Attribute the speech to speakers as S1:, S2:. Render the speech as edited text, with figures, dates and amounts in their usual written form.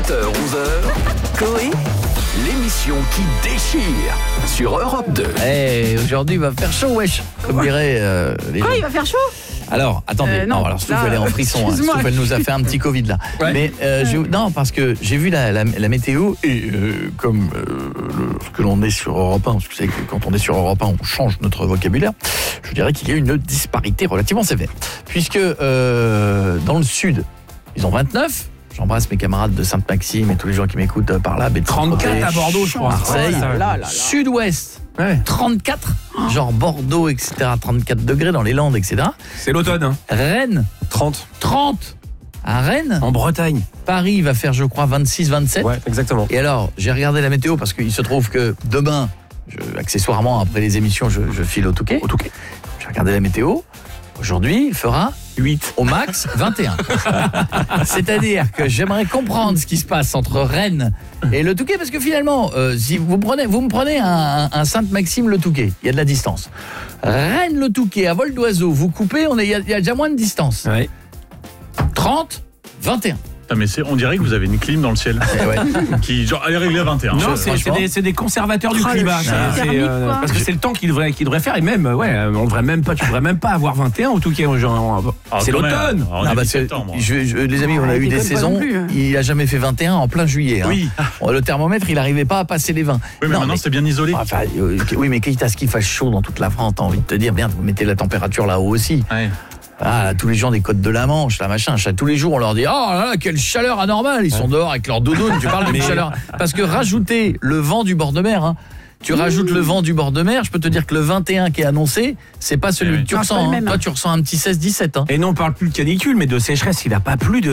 S1: 7h-11h, Coé, l'émission qui déchire sur Europe 2.
S2: Aujourd'hui, il va faire chaud, wesh, comme dirait les gens.
S3: Quoi, il va faire chaud?
S2: Alors, attendez, non, alors Stouff, elle est en frisson. Stouff, elle nous a fait un petit Covid là.
S4: Ouais.
S2: Mais non, parce que j'ai vu la météo et comme ce que l'on est sur Europe 1, parce que vous savez que quand on est sur Europe 1, on change notre vocabulaire, je dirais qu'il y a une disparité relativement sévère. Puisque dans le sud, ils ont 29. J'embrasse mes camarades de Sainte-Maxime et tous les gens qui m'écoutent par là.
S4: 34 à Bordeaux, je crois.
S2: Marseille, sud-ouest, 34, genre Bordeaux, etc., 34 degrés dans les Landes, etc.
S4: C'est l'automne, hein.
S2: Rennes,
S4: 30.
S2: 30 à Rennes.
S4: En Bretagne.
S2: Paris va faire, je crois, 26, 27.
S4: Ouais, exactement.
S2: Et alors, j'ai regardé la météo parce qu'il se trouve que demain, accessoirement, après les émissions, je file au Touquet. J'ai regardé la météo. Aujourd'hui, il fera 8, au max 21. C'est-à-dire que j'aimerais comprendre ce qui se passe entre Rennes et le Touquet, parce que finalement, si vous me prenez un Sainte-Maxime le Touquet, il y a de la distance. Rennes le Touquet, à vol d'oiseau, vous coupez, il y a déjà moins de distance.
S4: Ouais.
S2: 30, 21.
S5: Ah mais on dirait que vous avez une clim dans le ciel qui genre elle est réglée à 21.
S4: Non, c'est des conservateurs du climat. Parce que c'est le temps qu'il devrait faire et même on devrait même pas, tu devrais même pas avoir 21 au Touquet. C'est l'automne.
S2: Les amis, on a eu des saisons, il a jamais fait 21 en plein juillet.
S5: Oui.
S2: Le thermomètre, il arrivait pas à passer les 20.
S5: Oui, mais maintenant c'est bien isolé.
S2: Enfin, oui, mais quitte à ce qu'il fasse chaud dans toute la France, t'as envie de te dire, merde, vous mettez la température là-haut aussi.
S5: Ouais.
S2: Ah, tous les gens des côtes de la Manche, là, machin, tous les jours on leur dit, oh là là, quelle chaleur anormale, ils sont dehors avec leur doudoune, tu parles de chaleur. Parce que rajouter le vent du bord de mer, hein, tu rajoutes le vent du bord de mer, je peux te dire que le 21 qui est annoncé, c'est pas celui que tu ressens. Toi, tu ressens un petit 16-17. Hein.
S4: Et non, on parle plus de canicule, mais de sécheresse, il a pas plu de